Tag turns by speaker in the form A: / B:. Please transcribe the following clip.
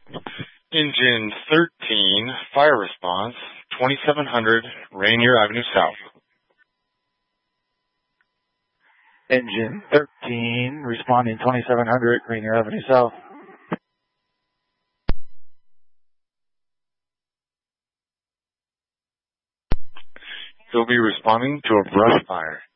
A: Engine 13, fire response, 2700 Rainier Avenue South.
B: Engine 13, responding 2700 Rainier Avenue South.
A: He'll be responding to a brush fire.